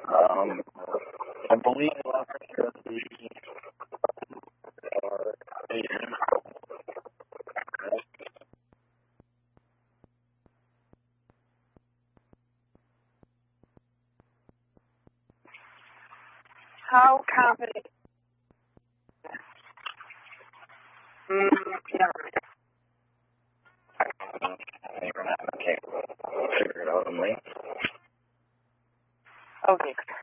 Um, I believe the last picture of the AM. How confident? Yeah. Okay, we'll figure it out in length. Okay.